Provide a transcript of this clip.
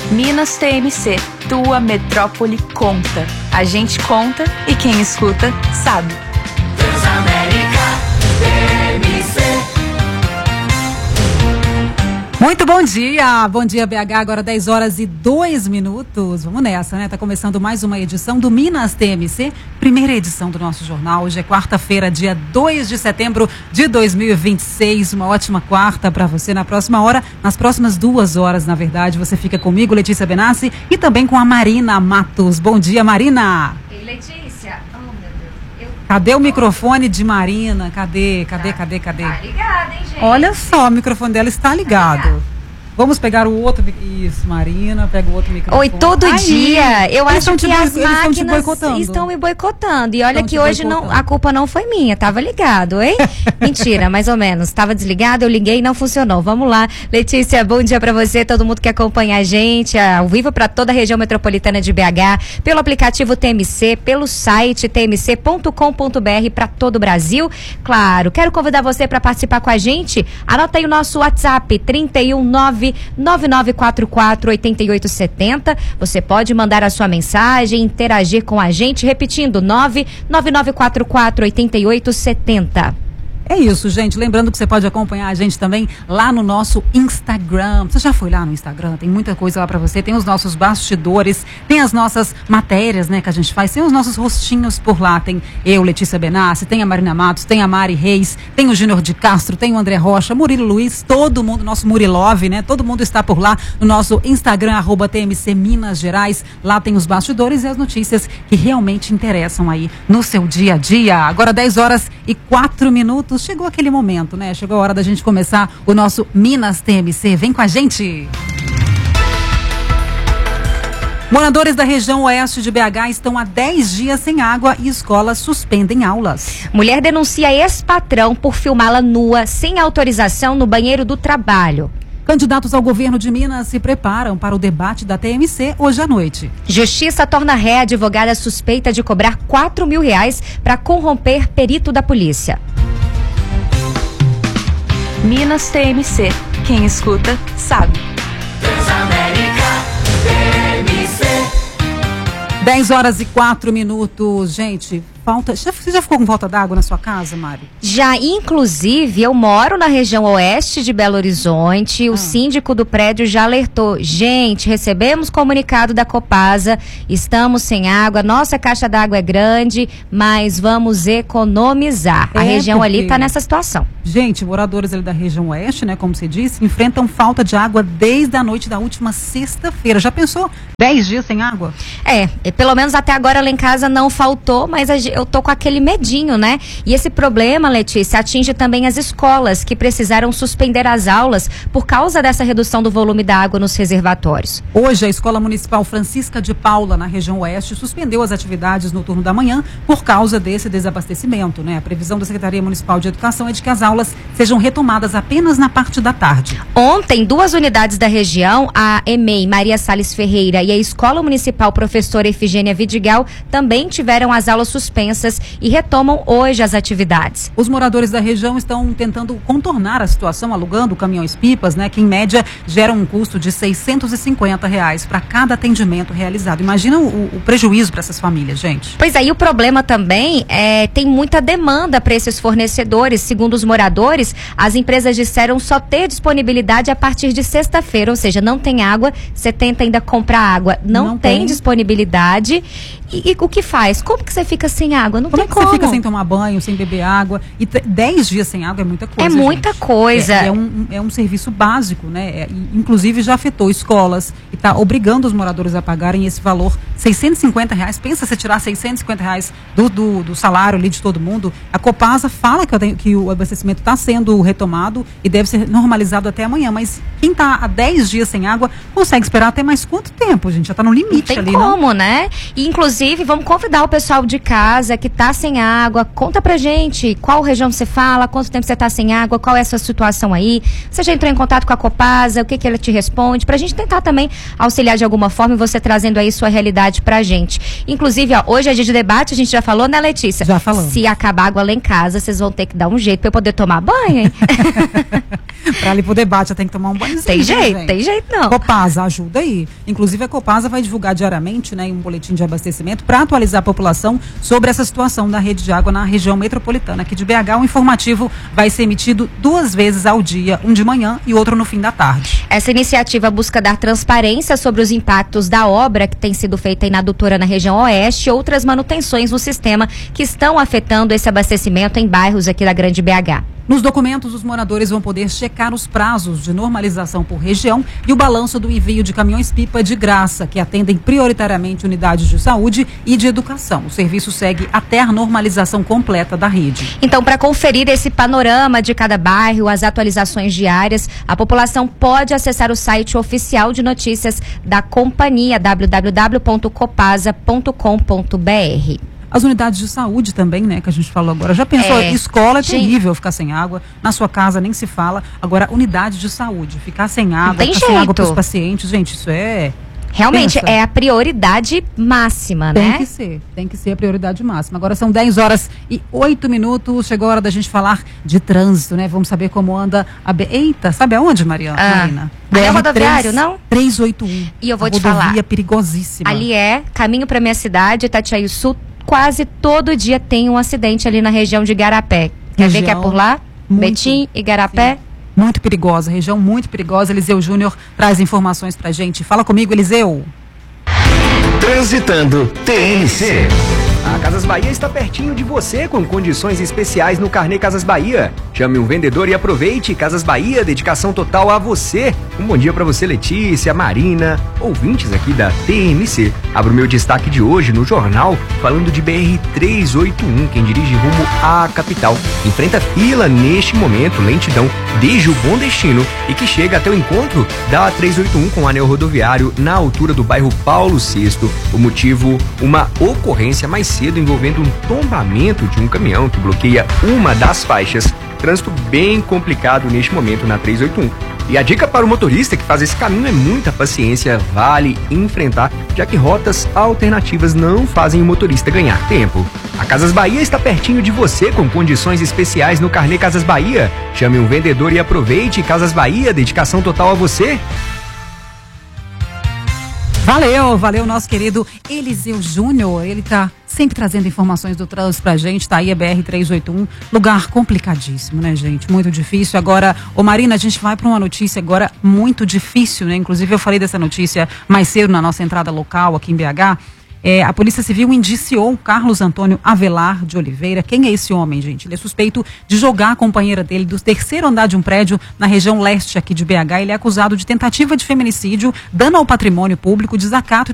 Minas TMC, tua metrópole conta. A gente conta e quem escuta sabe. Transamérica TMC. Muito bom dia BH, agora 10h02. Vamos nessa, né? Tá começando mais uma edição do Minas TMC, primeira edição do nosso jornal. Hoje é quarta-feira, dia 2 de setembro de 2026. Uma ótima quarta para você. Na próxima hora, nas próximas 2 horas, na verdade, você fica comigo, Letícia Benassi, e também com a Marina Matos. Bom dia, Marina. Ei, Letícia. Oh, meu Deus. Cadê o microfone de Marina? Cadê? Tá ligado, hein, gente? Olha só, o microfone dela está ligado. Vamos pegar o outro. Isso, Marina, pega o outro microfone. Oi, todo dia. Eu acho que as máquinas estão me boicotando. E olha que hoje não, a culpa não foi minha. Tava ligado, hein? Mentira, mais ou menos. Tava desligado, eu liguei e não funcionou. Vamos lá. Letícia, bom dia pra você, todo mundo que acompanha a gente, ao vivo pra toda a região metropolitana de BH, pelo aplicativo TMC, pelo site tmc.com.br pra todo o Brasil. Claro, quero convidar você pra participar com a gente. Anota aí o nosso WhatsApp, 31999448870. Você pode mandar a sua mensagem, interagir com a gente, repetindo, 999448870. É isso, gente. Lembrando que você pode acompanhar a gente também lá no nosso Instagram. Você já foi lá no Instagram? Tem muita coisa lá pra você. Tem os nossos bastidores, tem as nossas matérias, né, que a gente faz. Tem os nossos rostinhos por lá. Tem eu, Letícia Benassi, tem a Marina Matos, tem a Mari Reis, tem o Júnior de Castro, tem o André Rocha, Murilo Luiz, todo mundo, nosso Murilove, né? Todo mundo está por lá no nosso Instagram, @TMC Minas Gerais. Lá tem os bastidores e as notícias que realmente interessam aí no seu dia a dia. Agora 10h04. Chegou aquele momento, né? Chegou a hora da gente começar o nosso Minas TMC. Vem com a gente! Moradores da região oeste de BH estão há 10 dias sem água e escolas suspendem aulas. Mulher denuncia ex-patrão por filmá-la nua, sem autorização, no banheiro do trabalho. Candidatos ao governo de Minas se preparam para o debate da TMC hoje à noite. Justiça torna ré advogada suspeita de cobrar R$4 mil para corromper perito da polícia. Minas TMC, quem escuta sabe. Transamérica TMC. 10h04. Gente, você já ficou com falta d'água na sua casa, Mari? Já, inclusive, eu moro na região oeste de Belo Horizonte. O síndico do prédio já alertou. Gente, recebemos comunicado da Copasa, estamos sem água, nossa caixa d'água é grande, mas vamos economizar. A região ali está nessa situação. Gente, moradores ali da região oeste, né, como você disse, enfrentam falta de água desde a noite da última sexta-feira. Já pensou? 10 dias sem água? Pelo menos até agora lá em casa não faltou, mas eu tô com aquele medinho, né? E esse problema, Letícia, atinge também as escolas que precisaram suspender as aulas por causa dessa redução do volume da água nos reservatórios. Hoje, a Escola Municipal Francisca de Paula, na região oeste, suspendeu as atividades no turno da manhã por causa desse desabastecimento, né? A previsão da Secretaria Municipal de Educação é de que as aulas sejam retomadas apenas na parte da tarde. Ontem, 2 unidades da região, a EMEI Maria Salles Ferreira e a Escola Municipal Professora Efigênia Vidigal, também tiveram as aulas suspensas e retomam hoje as atividades. Os moradores da região estão tentando contornar a situação, alugando caminhões-pipas, né, que em média geram um custo de R$650 para cada atendimento realizado. Imagina o prejuízo para essas famílias, gente. Pois aí, o problema também tem muita demanda para esses fornecedores. Segundo os moradores, as empresas disseram só ter disponibilidade a partir de sexta-feira, ou seja, não tem água, você tenta ainda comprar água, não tem disponibilidade. E o que faz? Como que você fica sem água? Não tem como. Você fica sem tomar banho, sem beber água? E 10 dias sem água é muita coisa. É muita coisa. É um serviço básico, né? Inclusive já afetou escolas e está obrigando os moradores a pagarem esse valor, R$650. Pensa você tirar R$650 do salário ali de todo mundo. A Copasa fala que o abastecimento está sendo retomado e deve ser normalizado até amanhã. Mas quem está há 10 dias sem água consegue esperar até mais quanto tempo, gente? Já está no limite ali, não tem como, né? E, inclusive, vamos convidar o pessoal de casa casa que tá sem água, conta pra gente qual região você fala, quanto tempo você tá sem água, qual é a sua situação aí. Você já entrou em contato com a Copasa, o que ela te responde, pra gente tentar também auxiliar de alguma forma e você trazendo aí sua realidade pra gente. Inclusive, ó, hoje é dia de debate, a gente já falou, né, Letícia? Já falamos. Se acabar água lá em casa, vocês vão ter que dar um jeito pra eu poder tomar banho, hein? Pra ali pro debate, tem que tomar um banhozinho. Tem jeito, gente. tem jeito não. Copasa, ajuda aí. Inclusive, a Copasa vai divulgar diariamente, né, um boletim de abastecimento para atualizar a população sobre essa situação da rede de água na região metropolitana aqui de BH. O informativo vai ser emitido 2 vezes ao dia, um de manhã e outro no fim da tarde. Essa iniciativa busca dar transparência sobre os impactos da obra que tem sido feita aí na adutora na região oeste e outras manutenções no sistema que estão afetando esse abastecimento em bairros aqui da Grande BH. Nos documentos, os moradores vão poder checar os prazos de normalização por região e o balanço do envio de caminhões-pipa de graça, que atendem prioritariamente unidades de saúde e de educação. O serviço segue até a normalização completa da rede. Então, para conferir esse panorama de cada bairro, as atualizações diárias, a população pode acessar o site oficial de notícias da companhia, www.copasa.com.br. As unidades de saúde também, né, que a gente falou agora. Já pensou, escola é terrível ficar sem água, na sua casa nem se fala. Agora, unidade de saúde, ficar sem água, ficar sem água para os pacientes, gente, isso é... Realmente, é a prioridade máxima, né? Tem que ser a prioridade máxima. Agora são 10h08, chegou a hora da gente falar de trânsito, né? Vamos saber como anda a... Eita, sabe aonde, Marina? Ali é rodoviário, não? 381. E eu vou te falar. Rodovia perigosíssima. Ali é, caminho para minha cidade, Itatiaí Sul, quase todo dia tem um acidente ali na região de Igarapé. Quer ver que é por lá? Betim, Igarapé. Sim. Muito perigosa, região muito perigosa. Eliseu Júnior traz informações pra gente. Fala comigo, Eliseu. Transitando TNC. A Casas Bahia está pertinho de você com condições especiais no Carnê Casas Bahia. Chame um vendedor e aproveite. Casas Bahia, dedicação total a você. Um bom dia para você, Letícia, Marina, ouvintes aqui da TNC. Abro meu destaque de hoje no jornal falando de BR-381, quem dirige rumo à capital. Enfrenta fila neste momento, lentidão desde o Bom Destino e que chega até o encontro da 381 com o anel rodoviário na altura do bairro Paulo VI. O motivo, uma ocorrência mais cedo envolvendo um tombamento de um caminhão que bloqueia uma das faixas. Trânsito bem complicado neste momento na 381. E a dica para o motorista que faz esse caminho é muita paciência, vale enfrentar, já que rotas alternativas não fazem o motorista ganhar tempo. A Casas Bahia está pertinho de você com condições especiais no Carnê Casas Bahia. Chame um vendedor e aproveite. Casas Bahia, dedicação total a você. Valeu nosso querido Eliseu Júnior, ele tá sempre trazendo informações do trânsito pra gente, tá aí a BR-381, lugar complicadíssimo, né, gente, muito difícil. Agora, ô Marina, a gente vai para uma notícia agora muito difícil, né, inclusive eu falei dessa notícia mais cedo na nossa entrada local aqui em BH. A Polícia Civil indiciou Carlos Antônio Avelar de Oliveira. Quem é esse homem, gente? Ele é suspeito de jogar a companheira dele do 3º andar de um prédio na região leste aqui de BH. Ele é acusado de tentativa de feminicídio, dano ao patrimônio público, desacato